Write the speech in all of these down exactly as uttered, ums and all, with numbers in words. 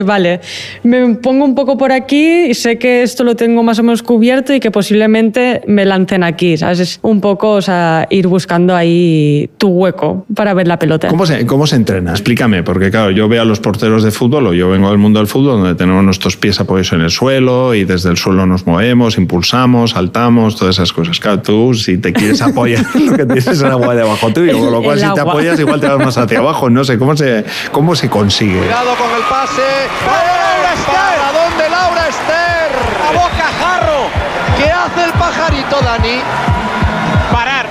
Vale, me pongo un poco por aquí y sé que esto lo tengo más o menos cubierto y que posiblemente me lancen aquí, ¿sabes? Es un poco, o sea, ir buscando ahí tu hueco para ver la pelota. ¿Cómo se, cómo se entrena? Explícame, porque claro, yo veo a los porteros de fútbol, o yo vengo del mundo del fútbol, donde tenemos nuestros pies apoyados en el suelo y desde el suelo nos movemos, impulsamos, saltamos, todas esas cosas. Claro, tú si te quieres apoyar, lo que tienes es el agua de abajo tuyo, con lo cual si te apoyas igual te vas más hacia abajo, no sé, ¿cómo se, cómo se consigue? Cuidado con el pase. ¡Laura Ester! ¿Para dónde Laura Ester? A bocajarro. ¿Qué hace el pajarito, Dani? Parar.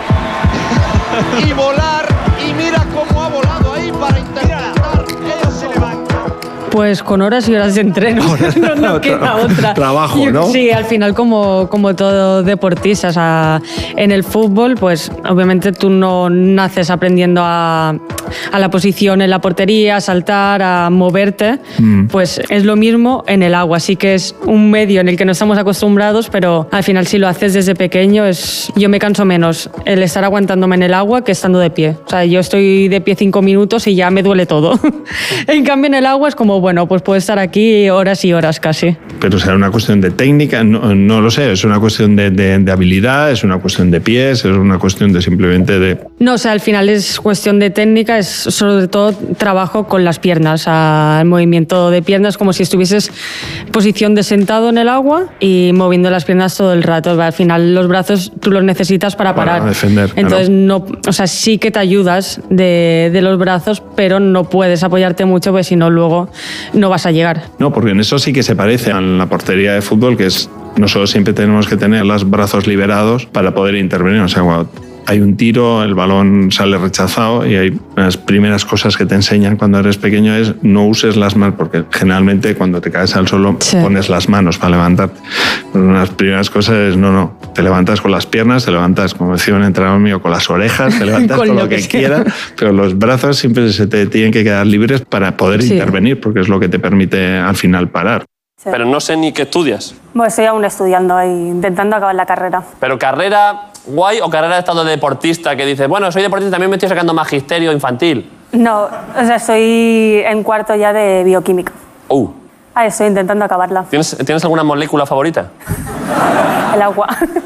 Y volar. Y mira cómo ha volado ahí para intentar. Ellos se levantan. Pues con horas y horas de entreno. No, no queda otra. Trabajo, ¿no? Sí, al final como, como todo deportista. O sea, en el fútbol, pues obviamente tú no naces aprendiendo a, a la posición en la portería, a saltar, a moverte. Mm. Pues es lo mismo en el agua. Sí que es un medio en el que no estamos acostumbrados, pero al final si lo haces desde pequeño, es yo me canso menos el estar aguantándome en el agua que estando de pie. O sea, yo estoy de pie cinco minutos y ya me duele todo. En cambio en el agua es como, bueno, pues puedo estar aquí horas y horas casi. Pero será una cuestión de técnica, no, no lo sé, es una cuestión de, de, de habilidad, es una cuestión de pies, es una cuestión de simplemente de... No, o sea, al final es cuestión de técnica, es sobre todo trabajo con las piernas, o sea, el movimiento de piernas como si estuvieses en posición de sentado en el agua y moviendo las piernas todo el rato. Al final los brazos tú los necesitas para parar. Para defender. Entonces, claro. no, o sea, sí que te ayudas de, de los brazos, pero no puedes apoyarte mucho porque si no luego no vas a llegar. No, porque en eso sí que se parece a la portería de fútbol, que es nosotros siempre tenemos que tener los brazos liberados para poder intervenir. O sea, cuando hay un tiro, el balón sale rechazado y hay las primeras cosas que te enseñan cuando eres pequeño es no uses las manos, porque generalmente cuando te caes al suelo sí. pones las manos para levantarte. Pero una de las primeras cosas es no, no, te levantas con las piernas, te levantas, como decía un entrenador mío, con las orejas, te levantas con, con lo, lo que, que quieras, pero los brazos siempre se te tienen que quedar libres para poder sí. intervenir, porque es lo que te permite al final parar. Sí. Pero no sé ni qué estudias. Bueno, estoy aún estudiando y intentando acabar la carrera. ¿Pero carrera guay o carrera de estado de deportista que dices, bueno, soy deportista, también me estoy sacando magisterio infantil? No, o sea, estoy en cuarto ya de bioquímica. Uh. Ah, estoy intentando acabarla. ¿Tienes, ¿tienes alguna molécula favorita? El agua.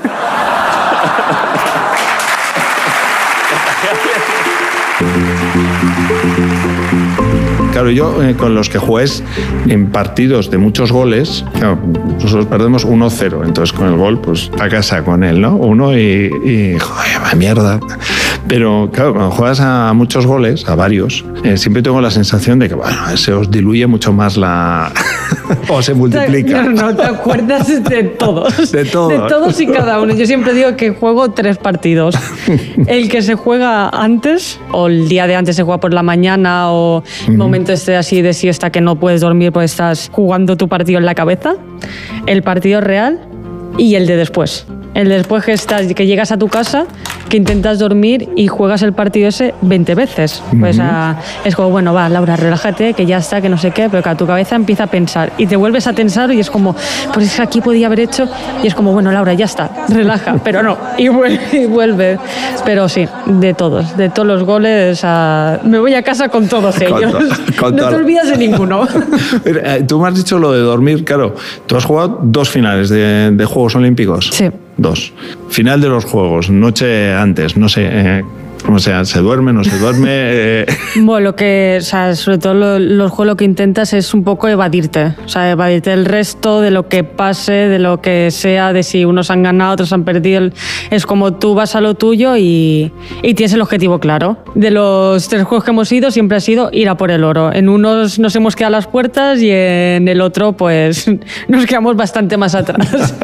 Claro, yo eh, con los que juegues en partidos de muchos goles, claro, nosotros perdemos uno cero, entonces con el gol, pues a casa con él, ¿no? Uno y, y joder, va mierda. Pero claro, cuando juegas a muchos goles, a varios, eh, siempre tengo la sensación de que, bueno, se os diluye mucho más la... o se multiplica. No, no, te acuerdas de todos. De todos. De todos y cada uno. Yo siempre digo que juego tres partidos. El que se juega antes, o el día de antes se juega por la mañana, o el momento este así de siesta que no puedes dormir porque estás jugando tu partido en la cabeza. El partido real y el de después. El de después que, estás, que llegas a tu casa, que intentas dormir y juegas el partido ese veinte veces. Pues uh-huh. a, es como, bueno, va, Laura, relájate, que ya está, que no sé qué, pero que a tu cabeza empieza a pensar y te vuelves a tensar y es como, pues es que aquí podía haber hecho y es como, bueno, Laura, ya está, relaja, pero no, y vuelve, y vuelve. Pero sí, de todos, de todos los goles, a, me voy a casa con todos ellos. Con to, con no te olvidas de ninguno. Tú me has dicho lo de dormir, claro, tú has jugado dos finales de, de Juegos Olímpicos. Sí. Dos. Final de los Juegos, noche antes, no sé, eh, cómo sea, ¿se duerme, no se duerme? Eh. Bueno, lo que, o sea, sobre todo lo, los juegos lo que intentas es un poco evadirte, o sea, evadirte del resto, de lo que pase, de lo que sea, de si unos han ganado, otros han perdido. Es como tú vas a lo tuyo y, y tienes el objetivo claro. De los tres juegos que hemos ido, siempre ha sido ir a por el oro. En unos nos hemos quedado a las puertas y en el otro, pues, nos quedamos bastante más atrás.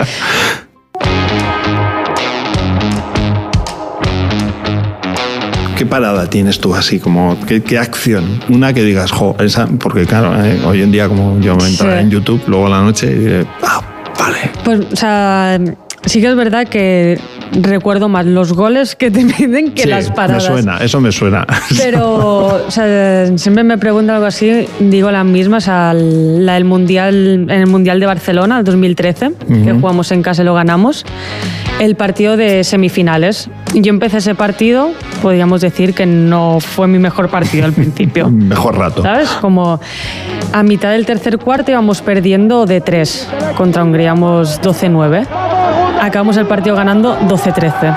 ¿Qué parada tienes tú así? Como, ¿qué, qué acción? Una que digas, jo, esa, porque claro, eh, hoy en día como yo me entro sí. en YouTube, luego a la noche y diré, ah, vale. Pues, o sea, sí que es verdad que recuerdo más los goles que te piden que sí, las paradas. Me suena, eso me suena. Pero, o sea, siempre me preguntan algo así, digo la misma, o sea, la del Mundial, en el Mundial de Barcelona, el dos mil trece, uh-huh. que jugamos en casa y lo ganamos, el partido de semifinales. Yo empecé ese partido podríamos decir que no fue mi mejor partido al principio. Mejor rato. ¿Sabes? Como a mitad del tercer cuarto íbamos perdiendo de tres contra Hungría, íbamos doce nueve. Acabamos el partido ganando doce trece.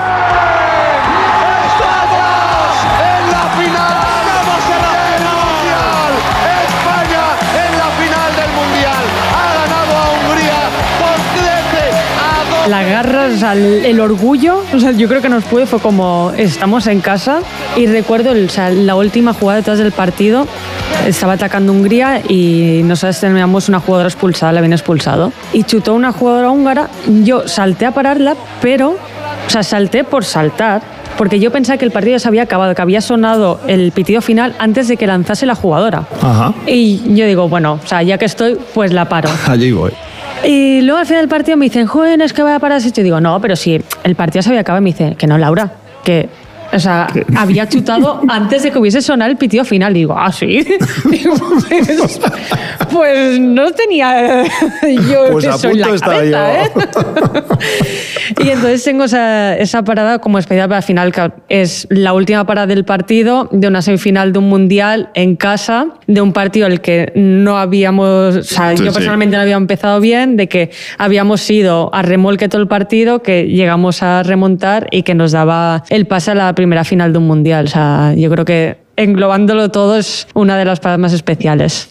La garra, o sea, el, el orgullo, o sea, yo creo que nos puede, fue como estamos en casa y recuerdo el, o sea, la última jugada detrás del partido, estaba atacando Hungría y nosotros teníamos una jugadora expulsada, la habían expulsado y chutó una jugadora húngara, yo salté a pararla, pero, o sea, salté por saltar, porque yo pensaba que el partido ya se había acabado, que había sonado el pitido final antes de que lanzase la jugadora. Ajá. Y yo digo, bueno, o sea, ya que estoy, pues la paro. Allí voy. Y luego al final del partido me dicen, joder, es que vaya a parar. Y yo digo, no, pero si el partido se había acabado. Y me dice, que no, Laura, que, o sea, había chutado antes de que hubiese sonado el pitido final. Y digo, ah, sí. Digo, pues, pues no tenía yo pues eso en la cabeza, ¿eh? Y entonces tengo esa, esa parada como especial para el final, que es la última parada del partido, de una semifinal de un mundial en casa, de un partido el que no habíamos, o sea, sí, yo sí. personalmente no había empezado bien, de que habíamos ido a remolque todo el partido, que llegamos a remontar y que nos daba el pase a la primera final de un mundial. O sea, yo creo que englobándolo todo es una de las paradas más especiales.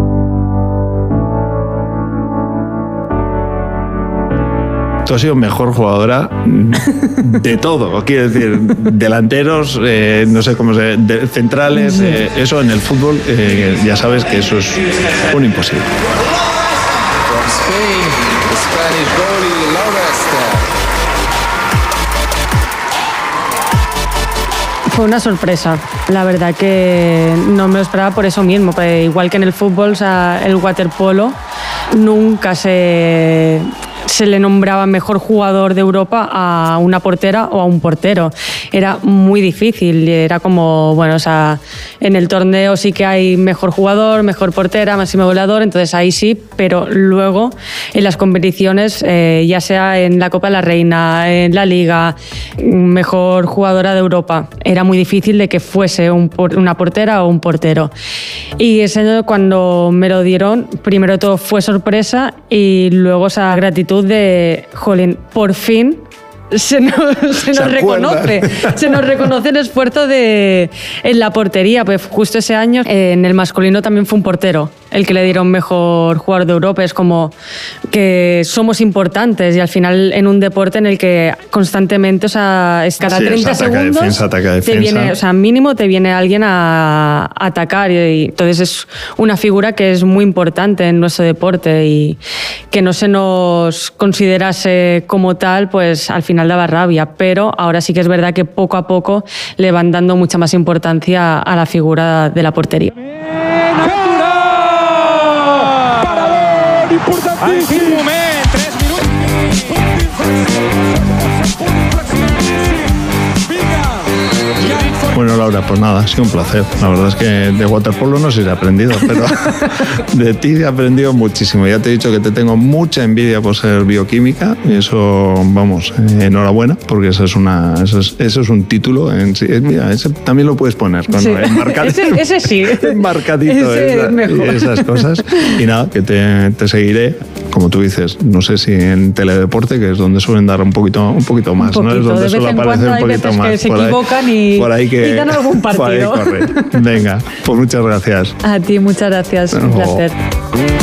Tú has sido mejor jugadora de todo, quiero decir, delanteros, eh, no sé cómo se de, centrales, eh, eso en el fútbol, eh, ya sabes que eso es un imposible. Fue una sorpresa, la verdad que no me lo esperaba por eso mismo, porque igual que en el fútbol, o sea, el waterpolo nunca se... se le nombraba mejor jugador de Europa a una portera o a un portero. Era muy difícil, era como, bueno, o sea, en el torneo sí que hay mejor jugador, mejor portera, máximo goleador, entonces ahí sí, pero luego en las competiciones, eh, ya sea en la Copa de la Reina, en la Liga, mejor jugadora de Europa, era muy difícil de que fuese un, una portera o un portero. Y ese año cuando me lo dieron, primero de todo fue sorpresa y luego esa gratitud de, jolín, por fin se nos, se nos ¿Se reconoce, se nos reconoce el esfuerzo de, en la portería, pues justo ese año eh, en el masculino también fue un portero el que le dieron mejor jugador de Europa. Es como que somos importantes y al final en un deporte en el que constantemente, o sea, es cada Sí, treinta es ataque, segundos defensa, ataque, te defensa. viene, o sea, mínimo te viene alguien a, a atacar y, y entonces es una figura que es muy importante en nuestro deporte y que no se nos considerase como tal, pues al final daba rabia, pero ahora sí que es verdad que poco a poco le van dando mucha más importancia a la figura de la portería. Importantísimo, tres Bueno, Laura, pues nada, ha sido un placer. La verdad es que de waterpolo no sé si he aprendido, pero de ti he aprendido muchísimo. Ya te he dicho que te tengo mucha envidia por ser bioquímica y eso, vamos, eh, enhorabuena, porque eso es, una, eso es, eso es un título en sí. Mira, ese también lo puedes poner. Cuando Sí. enmarca- Ese, ese sí. enmarcadito Ese esa- es mejor. y esas cosas. Y nada, que te, te seguiré, como tú dices, no sé si en teledeporte, que es donde suelen dar un poquito, un poquito más, Un ¿no? Es poquito, donde de vez suele en aparecer cuando un hay poquito veces más. que se Por ahí- equivocan y- por ahí que, y dan algún por ahí partido. corre. Venga, pues muchas gracias. A ti, muchas gracias. Un Hasta luego. placer.